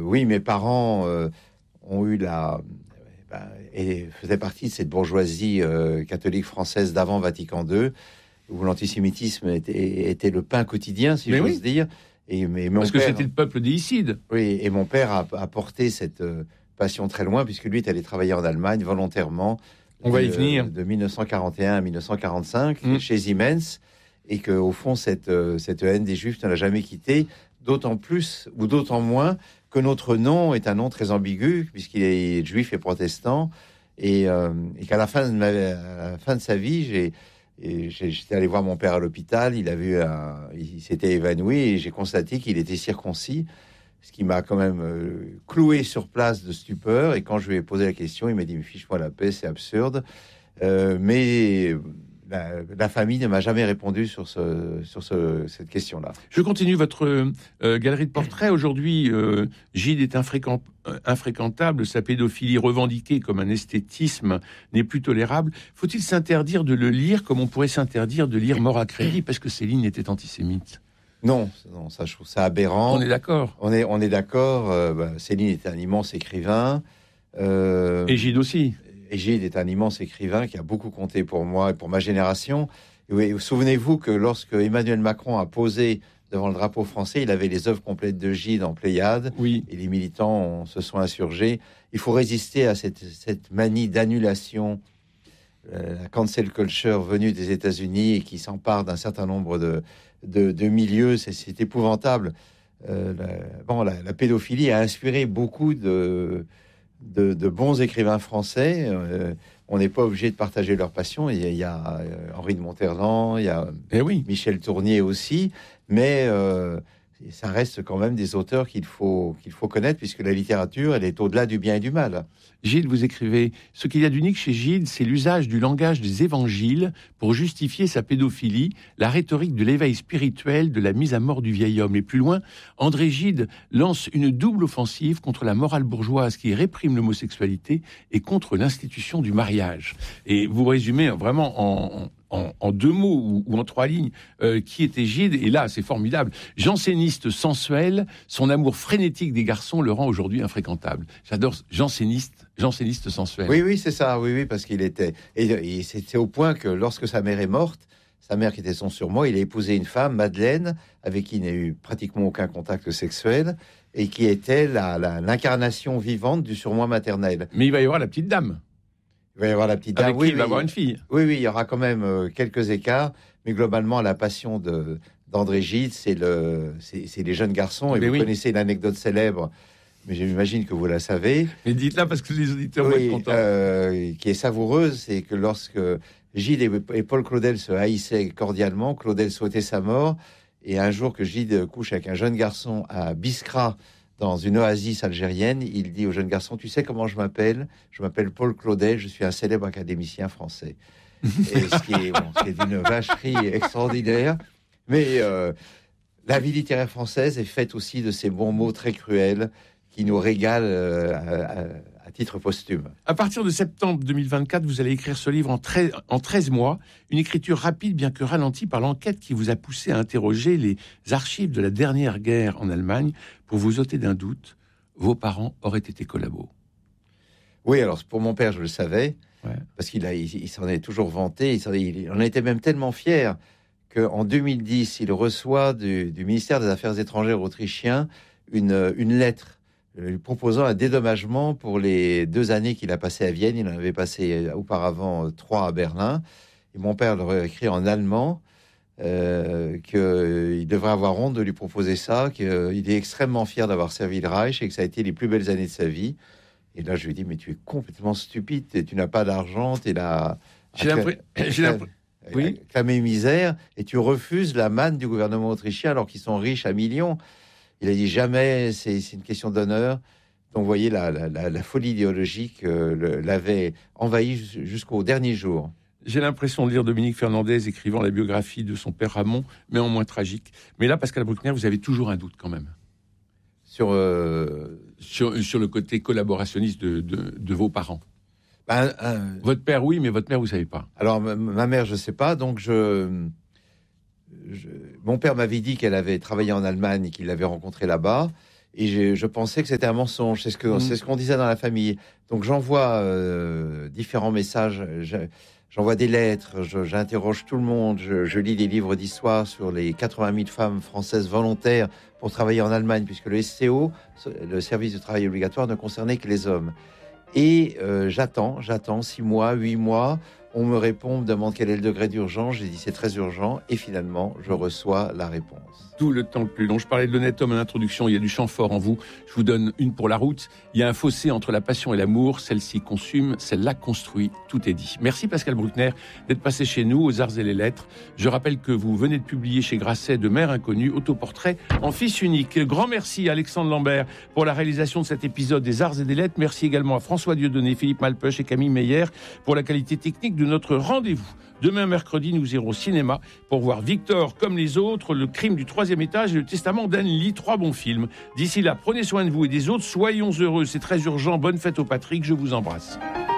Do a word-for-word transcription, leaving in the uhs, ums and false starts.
oui, mes parents euh, ont eu la... Ben, et faisaient partie de cette bourgeoisie euh, catholique française d'avant Vatican deux, où l'antisémitisme était, était le pain quotidien, si j'ose oui. dire. Et, mais mon Parce père, que c'était le peuple déicide. Oui, et mon père a, a porté cette euh, passion très loin, puisque lui est allé travailler en Allemagne volontairement. On de, va y venir. De dix-neuf cent quarante et un à dix-neuf cent quarante-cinq, mmh. chez Siemens, et qu'au fond, cette, euh, cette haine des Juifs ne l'a jamais quitté, d'autant plus, ou d'autant moins, que notre nom est un nom très ambigu, puisqu'il est juif et protestant, et, euh, et qu'à la fin, de ma, à la fin de sa vie, j'ai... Et j'étais allé voir mon père à l'hôpital, il, a vu un, il s'était évanoui et j'ai constaté qu'il était circoncis, ce qui m'a quand même euh, cloué sur place de stupeur. Et quand je lui ai posé la question, il m'a dit « Mais fiche-moi la paix, c'est absurde euh, ». Mais la, la famille ne m'a jamais répondu sur, ce, sur ce, cette question-là. Je continue votre euh, galerie de portraits. Aujourd'hui, euh, Gide est infréquent, infréquentable. Sa pédophilie revendiquée comme un esthétisme n'est plus tolérable. Faut-il s'interdire de le lire comme on pourrait s'interdire de lire Mort à crédit parce que Céline était antisémite? Non, non, ça je trouve ça aberrant. On est d'accord. On est, on est d'accord. Euh, bah, Céline était un immense écrivain. Euh, Et Gide aussi. Et Gide est un immense écrivain qui a beaucoup compté pour moi et pour ma génération. Et oui, souvenez-vous que lorsque Emmanuel Macron a posé devant le drapeau français, il avait les œuvres complètes de Gide en Pléiade. Oui. Et les militants ont, se sont insurgés. Il faut résister à cette, cette manie d'annulation, euh, la cancel culture venue des États-Unis et qui s'empare d'un certain nombre de, de, de milieux. C'est, c'est épouvantable. Euh, la, bon, la, la pédophilie a inspiré beaucoup de... De, de bons écrivains français. Euh, on n'est pas obligé de partager leur passion. Il y a, il y a euh, Henri de Monterland, il y a eh oui. Michel Tournier aussi, mais euh, ça reste quand même des auteurs qu'il faut, qu'il faut connaître, puisque la littérature, elle est au-delà du bien et du mal. Gide, vous écrivez « Ce qu'il y a d'unique chez Gide, c'est l'usage du langage des évangiles pour justifier sa pédophilie, la rhétorique de l'éveil spirituel, de la mise à mort du vieil homme. » Et plus loin, André Gide lance une double offensive contre la morale bourgeoise qui réprime l'homosexualité et contre l'institution du mariage. Et vous résumez vraiment en... En, en deux mots ou, ou en trois lignes, euh, qui était Gide. Et là, c'est formidable. Janséniste sensuel, son amour frénétique des garçons le rend aujourd'hui infréquentable. J'adore janséniste, janséniste sensuel. Oui, oui, c'est ça. Oui, oui, parce qu'il était... Et, et c'était au point que lorsque sa mère est morte, sa mère qui était son surmoi, il a épousé une femme, Madeleine, avec qui il n'a eu pratiquement aucun contact sexuel, et qui était la, la, l'incarnation vivante du surmoi maternel. Mais il va y avoir la petite dame. Il va y avoir la petite dame. Avec oui, qui il oui, va avoir une fille. Oui, oui, il y aura quand même euh, quelques écarts, mais globalement, la passion de, d'André Gide, c'est, le, c'est, c'est les jeunes garçons. Et mais vous oui. connaissez l'anecdote célèbre, mais j'imagine que vous la savez. Mais dites-la parce que les auditeurs oui, vont être contents. Euh, qui est savoureuse, c'est que lorsque Gide et, et Paul Claudel se haïssaient cordialement, Claudel souhaitait sa mort, et un jour que Gide couche avec un jeune garçon à Biskra, dans une oasis algérienne, il dit au jeune garçon « Tu sais comment je m'appelle ? Je m'appelle Paul Claudel, je suis un célèbre académicien français. » Et ce qui est, bon, c'est d'une vacherie extraordinaire. Mais euh, la vie littéraire française est faite aussi de ces bons mots très cruels qui nous régalent euh, à, à, à titre posthume. À partir de septembre deux mille vingt-quatre, vous allez écrire ce livre en, treize, en treize mois, une écriture rapide bien que ralentie par l'enquête qui vous a poussé à interroger les archives de la dernière guerre en Allemagne pour vous ôter d'un doute, vos parents auraient été collabos. Oui, alors pour mon père, je le savais, ouais. parce qu'il a, il, il s'en est toujours vanté, il, s'en, il en était même tellement fier qu'en deux mille dix, il reçoit du, du ministère des Affaires étrangères autrichien une, une lettre lui proposant un dédommagement pour les deux années qu'il a passées à Vienne. Il en avait passé auparavant trois à Berlin. Et mon père leur a écrit en allemand euh, qu'il devrait avoir honte de lui proposer ça, qu'il est extrêmement fier d'avoir servi le Reich et que ça a été les plus belles années de sa vie. Et là, je lui ai dit, mais tu es complètement stupide, tu n'as pas d'argent, tu es là... J'ai l'impression... J'ai l'impression... Oui. Clamé misère, et tu refuses la manne du gouvernement autrichien alors qu'ils sont riches à millions. Il a dit jamais, c'est, c'est une question d'honneur. Donc, vous voyez, la, la, la, la folie idéologique euh, le, l'avait envahi jusqu'au dernier jour. J'ai l'impression de lire Dominique Fernandez écrivant la biographie de son père Ramon, mais en moins tragique. Mais là, Pascal Bruckner, vous avez toujours un doute quand même. Sur, euh... sur, sur le côté collaborationniste de, de, de vos parents. Ben, euh... Votre père, oui, mais votre mère, vous ne savez pas. Alors, ma, ma mère, je ne sais pas, donc je... Je, mon père m'avait dit qu'elle avait travaillé en Allemagne et qu'il l'avait rencontrée là-bas. Et je, je pensais que c'était un mensonge. C'est ce que mmh. c'est ce qu'on disait dans la famille. Donc j'envoie euh, différents messages. Je, j'envoie des lettres. Je, j'interroge tout le monde. Je, je lis des livres d'histoire sur les quatre-vingt mille femmes françaises volontaires pour travailler en Allemagne, puisque le S C O, le service de travail obligatoire, ne concernait que les hommes. Et euh, j'attends, j'attends six mois, huit mois. On me répond, on me demande quel est le degré d'urgence. J'ai dit c'est très urgent. Et finalement, je reçois la réponse. Tout le temps le plus long. Je parlais de l'honnête homme à l'introduction. Il y a du chant fort en vous. Je vous donne une pour la route. Il y a un fossé entre la passion et l'amour. Celle-ci consume, celle-là construit. Tout est dit. Merci Pascal Bruckner d'être passé chez nous aux Arts et les Lettres. Je rappelle que vous venez de publier chez Grasset De Mère Inconnue, autoportrait en fils unique. Grand merci à Alexandre Lambert pour la réalisation de cet épisode des Arts et des Lettres. Merci également à François Dieudonné, Philippe Malpeuch et Camille Meyer pour la qualité technique de notre rendez-vous. Demain, mercredi, nous irons au cinéma pour voir Victor comme les autres, Le crime du troisième étage et Le testament d'Anne-Lee. Trois bons films. D'ici là, prenez soin de vous et des autres. Soyons heureux, c'est très urgent. Bonne fête au Patrick, je vous embrasse.